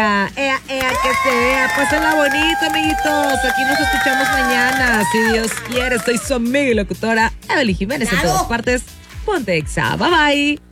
que se vea. Pásenla bonito, amiguitos. Aquí nos escuchamos mañana, si Dios quiere. Soy su amiga y locutora Evelyn Jiménez en todas partes. Ponte Exa. Bye bye.